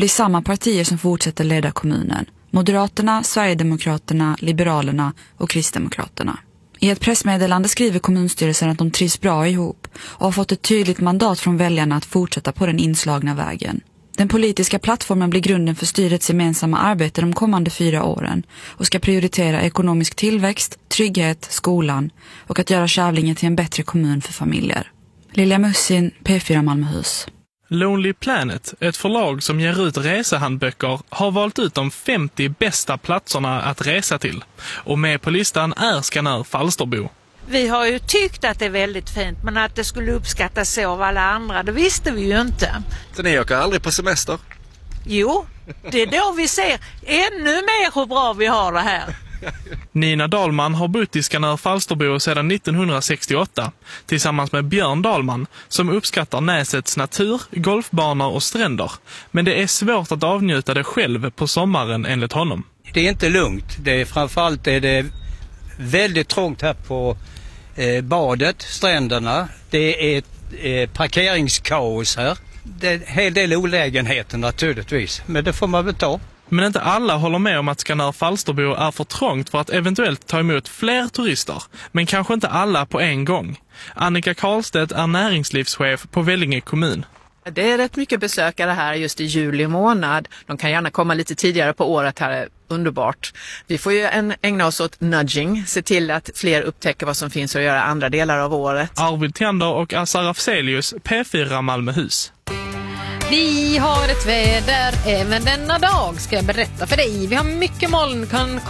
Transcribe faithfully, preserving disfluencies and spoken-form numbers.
blir samma partier som fortsätter leda kommunen. Moderaterna, Sverigedemokraterna, Liberalerna och Kristdemokraterna. I ett pressmeddelande skriver kommunstyrelsen att de trivs bra ihop och har fått ett tydligt mandat från väljarna att fortsätta på den inslagna vägen. Den politiska plattformen blir grunden för styrets gemensamma arbete de kommande fyra åren och ska prioritera ekonomisk tillväxt, trygghet, skolan och att göra Kävlinge till en bättre kommun för familjer. Lilja Mussin, P fyra Malmöhus. Lonely Planet, ett förlag som ger ut resehandböcker, har valt ut de femtio bästa platserna att resa till. Och med på listan är Skanör Falsterbo. Vi har ju tyckt att det är väldigt fint, men att det skulle uppskattas så av alla andra, det visste vi ju inte. Så ni åker aldrig på semester? Jo, det är då vi ser ännu mer hur bra vi har det här. Nina Dahlman har bott i Skanör Falsterbo sedan nittonhundrasextioåtta tillsammans med Björn Dahlman som uppskattar Näsets natur, golfbanor och stränder. Men det är svårt att avnjuta det själv på sommaren enligt honom. Det är inte lugnt. Det är, framförallt är det väldigt trångt här på eh, badet, stränderna. Det är eh, parkeringskaos här. Det är en hel del olägenheter naturligtvis, men det får man väl ta. Men inte alla håller med om att Skanör Falsterbo är för trångt för att eventuellt ta emot fler turister. Men kanske inte alla på en gång. Annika Karlstedt är näringslivschef på Vellinge kommun. Det är rätt mycket besökare här just i juli månad. De kan gärna komma lite tidigare på året, här är underbart. Vi får ju en, ägna oss åt nudging, se till att fler upptäcker vad som finns att göra andra delar av året. Arvid Tiander och Assar Afzelius, P fyra Malmöhus. Vi har ett väder även denna dag, ska jag berätta för dig. Vi har mycket moln, kan